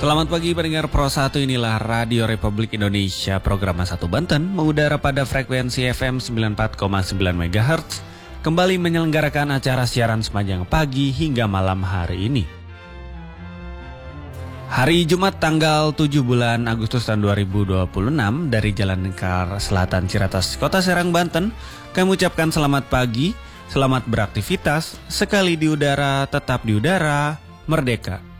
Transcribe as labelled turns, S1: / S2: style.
S1: Selamat pagi pendengar Pro 1, inilah Radio Republik Indonesia, program 1 Banten, mengudara pada frekuensi FM 94,9 MHz, kembali menyelenggarakan acara siaran sepanjang pagi hingga malam hari ini. Hari Jumat tanggal 7 bulan Agustus tahun 2026 dari Jalan Lingkar Selatan Ciracas, Kota Serang, Banten, kami ucapkan selamat pagi, selamat beraktivitas, sekali di udara, tetap di udara, merdeka.